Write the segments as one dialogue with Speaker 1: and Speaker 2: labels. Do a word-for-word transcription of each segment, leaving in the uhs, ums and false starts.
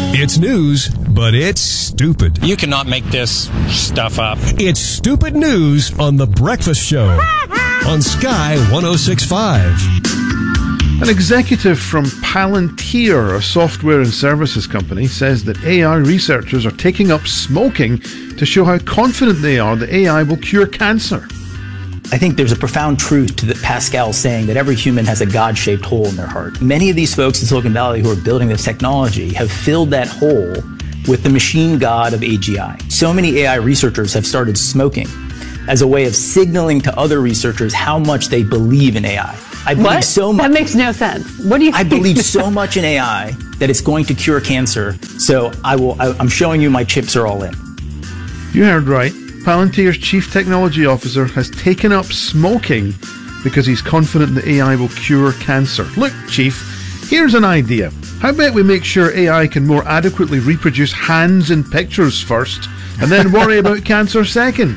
Speaker 1: It's news, but it's stupid.
Speaker 2: You cannot make this stuff up.
Speaker 1: It's stupid news on The Breakfast Show on Sky one oh six point five.
Speaker 3: An executive from Palantir, a software and services company, says that A I researchers are taking up smoking to show how confident they are that A I will cure cancer.
Speaker 4: I think there's a profound truth to the Pascal saying that every human has a God-shaped hole in their heart. Many of these folks in Silicon Valley who are building this technology have filled that hole with the machine god of A G I. So many A I researchers have started smoking as a way of signaling to other researchers how much they believe in A I. I believe
Speaker 5: what?
Speaker 4: so much.
Speaker 5: That makes no sense. What do you
Speaker 4: I
Speaker 5: think?
Speaker 4: believe so much in A I that it's going to cure cancer. So I will. I, I'm showing you my chips are all in.
Speaker 3: You heard right. Palantir's chief technology officer has taken up smoking because he's confident that A I will cure cancer. Look, Chief, here's an idea. How about we make sure A I can more adequately reproduce hands in pictures first, and then worry about cancer second?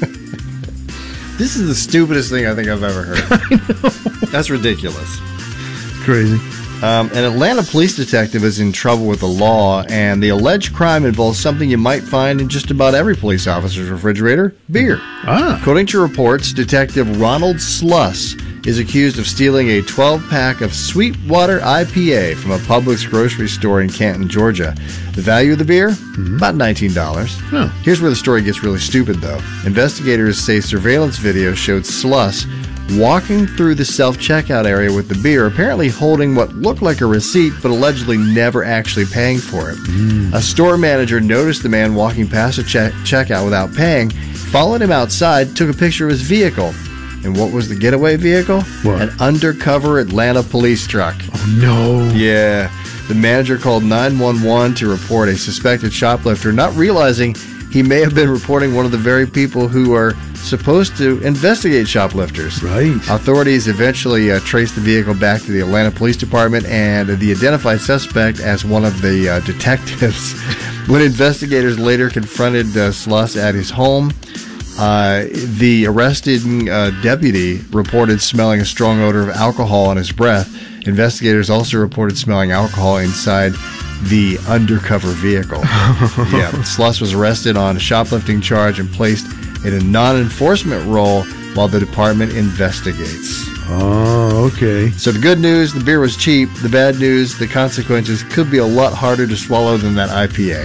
Speaker 6: This is the stupidest thing I think I've ever heard.
Speaker 3: I know.
Speaker 6: That's ridiculous.
Speaker 3: Crazy.
Speaker 6: Um, an Atlanta police detective is in trouble with the law, and the alleged crime involves something you might find in just about every police officer's refrigerator: beer.
Speaker 3: Ah.
Speaker 6: According to reports, Detective Ronald Sluss is accused of stealing a twelve-pack of Sweetwater I P A from a Publix grocery store in Canton, Georgia. The value of the beer? Mm-hmm. About nineteen dollars.
Speaker 3: Huh.
Speaker 6: Here's where the story gets really stupid, though. Investigators say surveillance video showed Sluss walking through the self-checkout area with the beer, apparently holding what looked like a receipt, but allegedly never actually paying for it. Mm. A store manager noticed the man walking past the check- checkout without paying, followed him outside, took a picture of his vehicle. And what was the getaway vehicle?
Speaker 3: What?
Speaker 6: An undercover Atlanta police truck.
Speaker 3: Oh, no.
Speaker 6: Yeah. The manager called nine one one to report a suspected shoplifter, not realizing he may have been reporting one of the very people who are supposed to investigate shoplifters.
Speaker 3: Right.
Speaker 6: Authorities eventually uh, traced the vehicle back to the Atlanta Police Department and the identified suspect as one of the uh, detectives. When investigators later confronted uh, Sluss at his home, uh, the arrested uh, deputy reported smelling a strong odor of alcohol on his breath. Investigators also reported smelling alcohol inside the undercover vehicle. Yeah, Sluss was arrested on a shoplifting charge and placed in a non-enforcement role while the department investigates.
Speaker 3: Oh, okay.
Speaker 6: So the good news, the beer was cheap. The bad news, the consequences could be a lot harder to swallow than that I P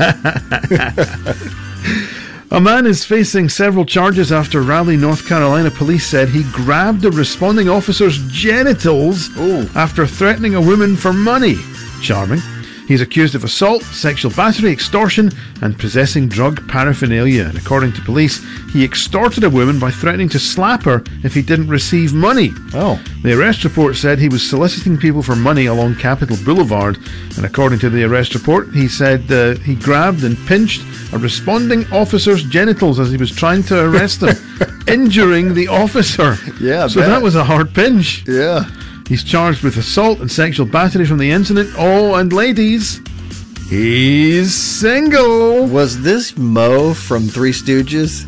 Speaker 6: A.
Speaker 3: A man is facing several charges after Raleigh, North Carolina police said he grabbed a responding officer's genitals
Speaker 6: Ooh.
Speaker 3: after threatening a woman for money. Charming. He's accused of assault, sexual battery, extortion, and possessing drug paraphernalia. And according to police, he extorted a woman by threatening to slap her if he didn't receive money.
Speaker 6: Oh.
Speaker 3: The arrest report said he was soliciting people for money along Capitol Boulevard. And according to the arrest report, he said uh, he grabbed and pinched a responding officer's genitals as he was trying to arrest them, injuring the officer.
Speaker 6: Yeah, I
Speaker 3: So
Speaker 6: bet.
Speaker 3: that was a hard pinch.
Speaker 6: Yeah.
Speaker 3: He's charged with assault and sexual battery from the incident. Oh, and ladies, he's single.
Speaker 6: Was this Mo from Three Stooges?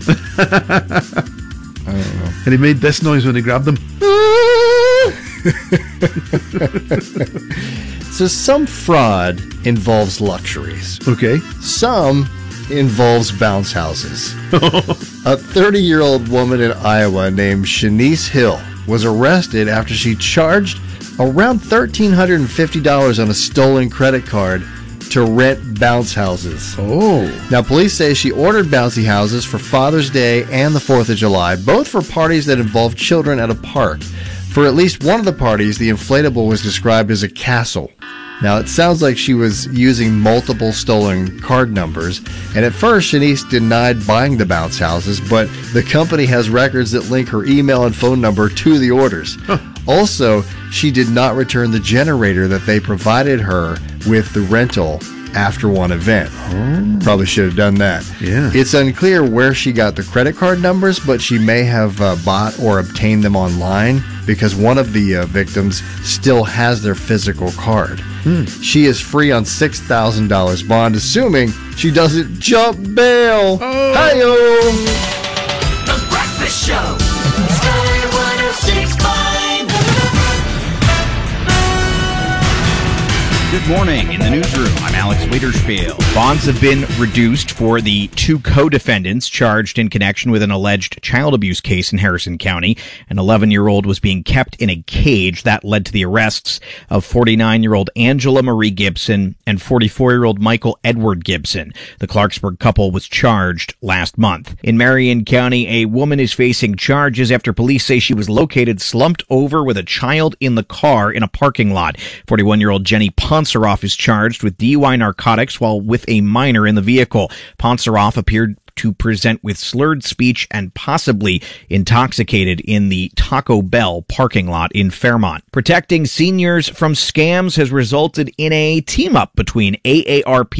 Speaker 6: I don't know.
Speaker 3: And he made this noise when he grabbed them.
Speaker 6: So some fraud involves luxuries.
Speaker 3: Okay.
Speaker 6: Some involves bounce houses. A thirty-year-old woman in Iowa named Shanice Hill was arrested after she charged around one thousand three hundred fifty dollars on a stolen credit card to rent bounce houses.
Speaker 3: Oh.
Speaker 6: Now, police say she ordered bouncy houses for Father's Day and the fourth of July, both for parties that involved children at a park. For at least one of the parties, the inflatable was described as a castle. Now, it sounds like she was using multiple stolen card numbers, and at first, Shanice denied buying the bounce houses, but the company has records that link her email and phone number to the orders. Huh. Also, she did not return the generator that they provided her with the rental after one event. Oh. Probably should have done that.
Speaker 3: Yeah.
Speaker 6: It's unclear where she got the credit card numbers, but she may have uh, bought or obtained them online because one of the uh, victims still has their physical card. Hmm. She is free on six thousand dollars bond, assuming she doesn't jump bail.
Speaker 3: Oh.
Speaker 6: Hi-yo!
Speaker 7: The Breakfast Show. Sky one oh six point five.
Speaker 3: Good
Speaker 5: Good morning. In the newsroom, I'm Alex Wiederspiel. Bonds have been reduced for the two co-defendants charged in connection with an alleged child abuse case in Harrison County. An eleven-year-old was being kept in a cage. That led to the arrests of forty-nine-year-old Angela Marie Gibson and forty-four-year-old Michael Edward Gibson. The Clarksburg couple was charged last month. In Marion County, a woman is facing charges after police say she was located slumped over with a child in the car in a parking lot. forty-one-year-old Jenny Ponseroff is charged with D U I narcotics while with a minor in the vehicle. Ponseroff appeared to present with slurred speech and possibly intoxicated in the Taco Bell parking lot in Fairmont. Protecting seniors from scams has resulted in a team-up between A A R P